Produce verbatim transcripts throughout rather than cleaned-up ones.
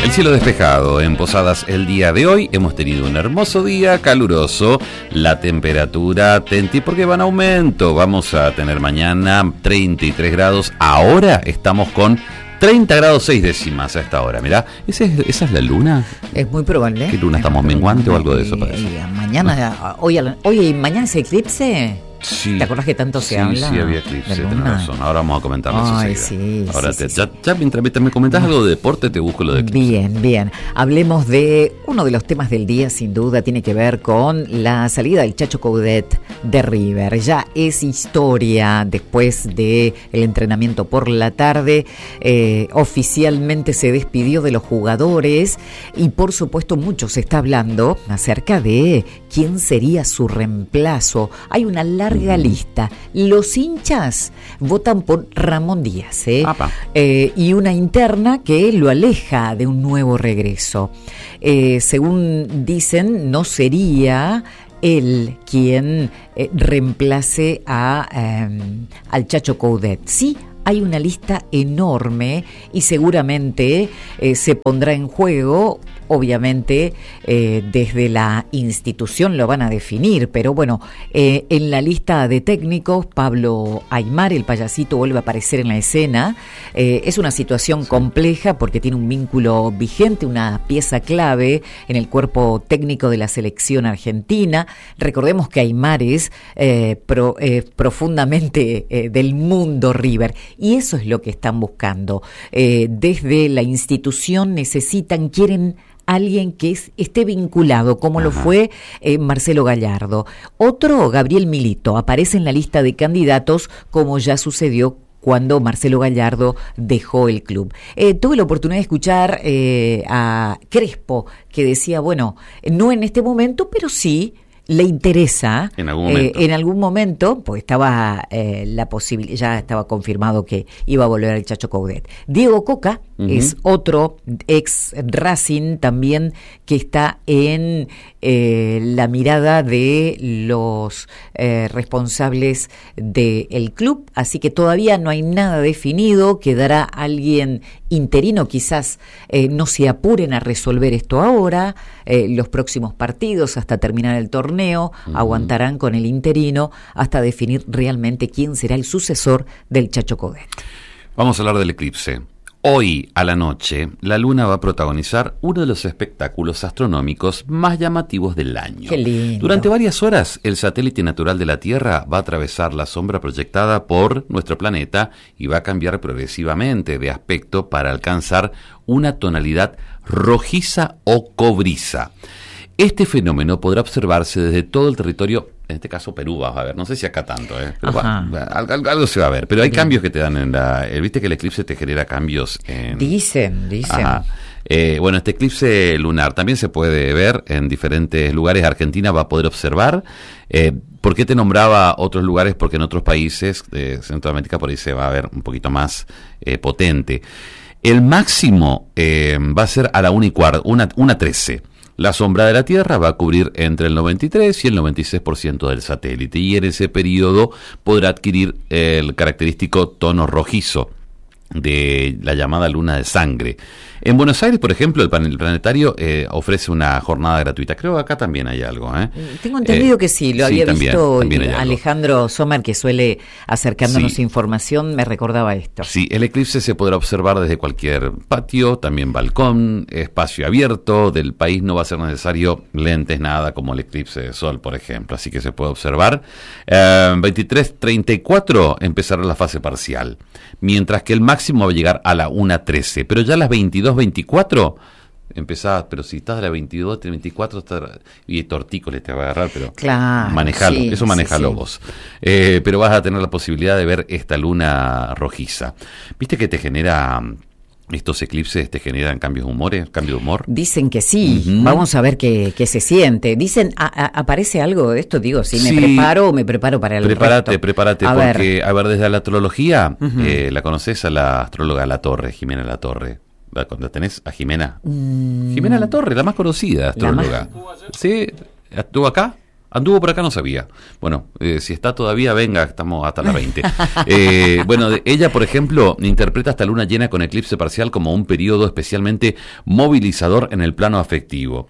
El cielo despejado en Posadas el día de hoy. Hemos tenido un hermoso día, caluroso. La temperatura, atenti porque va en aumento. Vamos a tener mañana treinta y tres grados. Ahora estamos con treinta grados seis décimas a esta hora. Mirá, ¿esa es, esa es la luna? Es muy probable. ¿Qué luna estamos menguante o algo de eso parece? Mañana, hoy, hoy y mañana es eclipse. Sí. ¿Te acuerdas que tanto se sí, habla? Sí, había eclipse, tenés razón. Ahora vamos a comentarlo. Ay, sí, Ahora sí, te, sí, ya, sí. ya mientras me comentás algo de deporte, te busco lo de eclipse. Bien, bien. Hablemos de uno de los temas del día, sin duda, tiene que ver con la salida del Chacho Coudet de River. Ya es historia después del entrenamiento por la tarde. Eh, oficialmente se despidió de los jugadores y, por supuesto, mucho se está hablando acerca de quién sería su reemplazo. Hay una larga lista. Los hinchas votan por Ramón Díaz, ¿eh? Eh, y una interna que lo aleja de un nuevo regreso. Eh, según dicen, no sería él quien eh, reemplace a, eh, al Chacho Coudet. Sí, hay una lista enorme y seguramente eh, se pondrá en juego. Obviamente eh, desde la institución lo van a definir, pero bueno, eh, en la lista de técnicos, Pablo Aimar, el payasito, vuelve a aparecer en la escena. Eh, es una situación compleja porque tiene un vínculo vigente, una pieza clave en el cuerpo técnico de la selección argentina. Recordemos que Aimar es eh, pro, eh, profundamente eh, del mundo River y eso es lo que están buscando. Eh, desde la institución necesitan, quieren alguien que es, esté vinculado, como Ajá. lo fue eh, Marcelo Gallardo. Otro, Gabriel Milito, aparece en la lista de candidatos, como ya sucedió cuando Marcelo Gallardo dejó el club. Eh, tuve la oportunidad de escuchar eh, a Crespo, que decía, bueno, no en este momento, pero sí le interesa en algún momento, eh, en algún momento pues estaba eh, la posibilidad, ya estaba confirmado que iba a volver el Chacho Coudet. Diego Coca uh-huh. es otro ex Racing también que está en eh, la mirada de los eh, responsables del club, así que todavía no hay nada definido, quedará alguien interino, quizás eh, no se apuren a resolver esto ahora, eh, los próximos partidos hasta terminar el torneo Uh-huh. aguantarán con el interino hasta definir realmente quién será el sucesor del Chacho Coudet. Vamos a hablar del eclipse. Hoy a la noche, la luna va a protagonizar uno de los espectáculos astronómicos más llamativos del año. Qué lindo. Durante varias horas, el satélite natural de la Tierra va a atravesar la sombra proyectada por nuestro planeta y va a cambiar progresivamente de aspecto para alcanzar una tonalidad rojiza o cobriza. Este fenómeno podrá observarse desde todo el territorio, en este caso Perú, vas a ver, no sé si acá tanto, ¿eh? Pero va, va, algo, algo se va a ver, pero hay Bien. cambios que te dan en la... Viste que el eclipse te genera cambios en... Dicen, dicen. Eh, bueno, este eclipse lunar también se puede ver en diferentes lugares. Argentina va a poder observar. Eh, ¿Por qué te nombraba otros lugares? Porque en otros países de Centroamérica por ahí se va a ver un poquito más eh, potente. El máximo eh, va a ser a la una y cuarto, una, una trece. La sombra de la Tierra va a cubrir entre el noventa y tres y el noventa y seis por ciento del satélite y en ese periodo podrá adquirir el característico tono rojizo de la llamada luna de sangre. En Buenos Aires, por ejemplo, el panel planetario eh, ofrece una jornada gratuita. Creo que acá también hay algo. ¿eh? Tengo entendido eh, que sí, lo sí, había también, visto también Alejandro Sommer, que suele acercándonos sí. información, me recordaba esto. Sí, el eclipse se podrá observar desde cualquier patio, también balcón, espacio abierto. Del país no va a ser necesario lentes, nada como el eclipse de sol, por ejemplo. Así que se puede observar. Eh, veintitrés treinta y cuatro empezará la fase parcial, mientras que el máximo va a llegar a la una trece, pero ya a las veintidós veinticuatro empezás, pero si estás a la veintidós veinticuatro está, y tortícolis te va a agarrar, pero claro, manejalo, sí, eso manejalo sí, vos. Sí. Eh, pero vas a tener la posibilidad de ver esta luna rojiza. ¿Viste que te genera... estos eclipses te generan cambios de humor, cambio de humor? Dicen que sí, uh-huh. Vamos a ver qué, qué se siente. Dicen, a, a, ¿aparece algo de esto? Digo, si sí. me preparo o me preparo para el Prepárate, resto. prepárate, a porque, ver. a ver, desde la astrología, uh-huh. eh, ¿la conoces a la astróloga La Torre, Jimena La Torre? ¿La, la tenés a Jimena? Mm. Jimena La Torre, la más conocida astróloga. Más... ¿Sí? ¿Estuvo acá? Anduvo por acá, no sabía. Bueno, eh, si está todavía, venga, estamos hasta las veinte. Eh, bueno, de, ella, por ejemplo, interpreta esta luna llena con eclipse parcial como un periodo especialmente movilizador en el plano afectivo.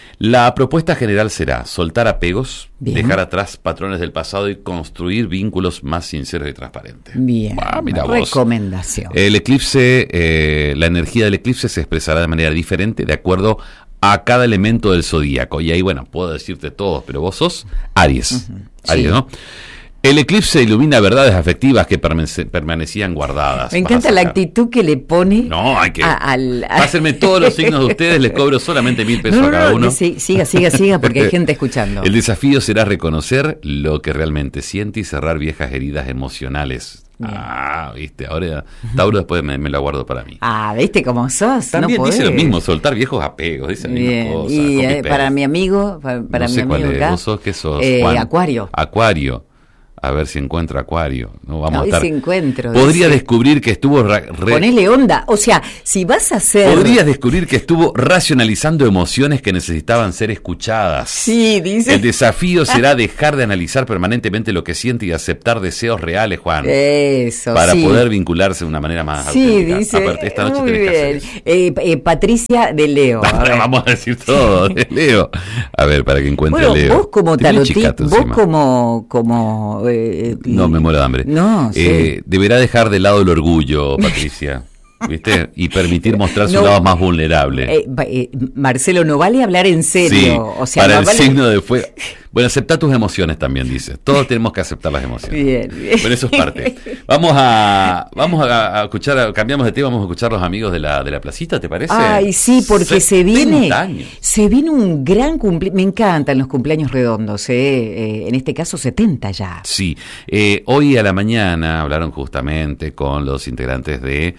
La propuesta general será soltar apegos, bien, dejar atrás patrones del pasado y construir vínculos más sinceros y transparentes. Bien, ah, mira recomendación. Vos. El eclipse, eh, la energía del eclipse se expresará de manera diferente de acuerdo a cada elemento del zodíaco. Y ahí, bueno, puedo decirte todos, pero vos sos Aries. Uh-huh. Aries, sí. ¿No? El eclipse ilumina verdades afectivas que permane- permanecían guardadas. Me encanta la actitud que le pone. No, hay que. A, al, a... Pásenme todos los signos de ustedes, les cobro solamente mil pesos no, a cada no, uno. Sí, siga, siga, siga, porque hay gente escuchando. El desafío será reconocer lo que realmente siente y cerrar viejas heridas emocionales. Bien. Ah, viste, ahora Tauro después me, me lo guardo para mí. Ah, viste cómo sos. También no dice lo mismo, soltar viejos apegos, dice la misma cosa. Y eh, para mi amigo, para, para no mi sé amigo cuál es. acá, ¿Vos sos qué sos? Eh, Juan? Acuario. Acuario. A ver si encuentro Acuario. No vamos a, a ver estar. si encuentro. Podría dice. descubrir que estuvo. Ra- re... Ponele onda. O sea, si vas a hacer. Podrías descubrir que estuvo racionalizando emociones que necesitaban ser escuchadas. Sí, dice. El desafío será dejar de analizar permanentemente lo que siente y aceptar deseos reales, Juan. Eso. Para sí. poder vincularse de una manera más sí, auténtica. Dice. Aparte, esta noche Muy tenés bien. que hacer eso. Eh, eh, Patricia de Leo. A ver. Vamos a decir todo de Leo. A ver, para que encuentre bueno, a Leo. Vos como tarotista, vos encima. como. como eh, no me muero de hambre. No, sí. eh, deberá dejar de lado el orgullo, Patricia. ¿Viste? Y permitir mostrar su no, lado más vulnerable. Eh, eh, Marcelo, no vale hablar en serio. Sí, o sea, para no el vale... signo de fuego. Bueno, acepta tus emociones también, dice. Todos tenemos que aceptar las emociones. Bien, bien. Bueno, eso es parte. Vamos a vamos a, a escuchar, cambiamos de tema, vamos a escuchar los amigos de la de la placita, ¿te parece? Ay, sí, porque se viene años. se viene un gran cumpleaños. Me encantan los cumpleaños redondos, ¿eh? Eh, en este caso setenta ya. Sí, eh, hoy a la mañana hablaron justamente con los integrantes de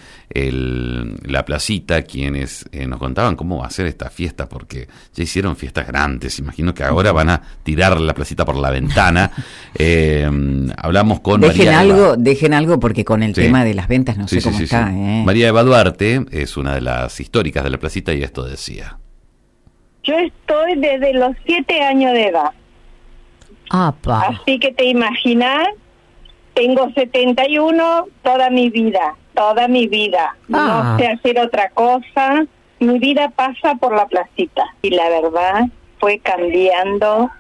el, la placita, quienes eh, nos contaban cómo va a ser esta fiesta, porque ya hicieron fiestas grandes, imagino que ahora van a tirar la placita por la ventana. Eh, hablamos con dejen María algo, Eva. Dejen algo porque con el sí. tema de las ventas no sí, sé sí, cómo sí, está. sí. ¿eh? María Eva Duarte es una de las históricas de la placita y esto decía. Yo estoy desde los siete años de edad. Apa. Así que te imaginas, tengo setenta y uno, toda mi vida, toda mi vida. Ah. No sé hacer otra cosa. Mi vida pasa por la placita. Y la verdad fue cambiando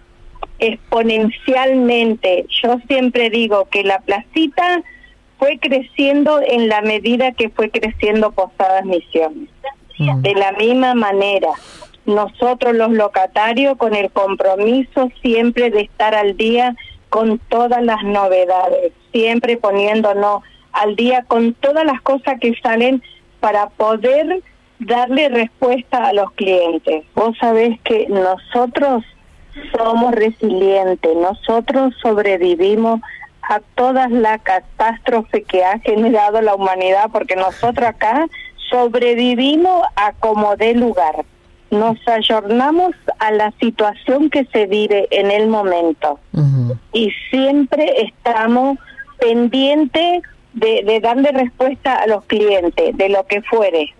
exponencialmente. Yo siempre digo que la placita fue creciendo en la medida que fue creciendo Posadas Misiones. Mm. De la misma manera, nosotros los locatarios con el compromiso siempre de estar al día con todas las novedades, siempre poniéndonos al día con todas las cosas que salen para poder darle respuesta a los clientes. Vos sabés que nosotros somos resilientes, nosotros sobrevivimos a todas las catástrofes que ha generado la humanidad, porque nosotros acá sobrevivimos a como dé lugar. Nos ayornamos a la situación que se vive en el momento. Uh-huh. Y siempre estamos pendientes de, de darle respuesta a los clientes, de lo que fuere.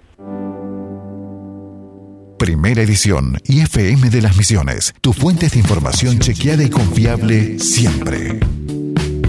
Primera edición I F M de las Misiones, tu fuente de información chequeada y confiable siempre.